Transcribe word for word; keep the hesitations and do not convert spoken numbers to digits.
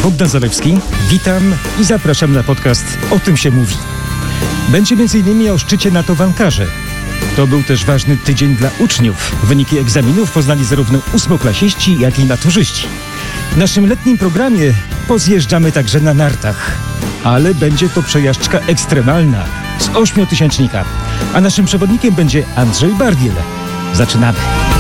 Bogdan Zalewski. Witam i zapraszam na podcast O tym się mówi. Będzie między innymi o szczycie NATO w Ankarze. To był też ważny tydzień dla uczniów. Wyniki egzaminów poznali zarówno ósmoklasiści, jak i maturzyści. W naszym letnim programie pozjeżdżamy także na nartach. Ale będzie to przejażdżka ekstremalna z ośmiotysięcznika. A naszym przewodnikiem będzie Andrzej Bargiel. Zaczynamy.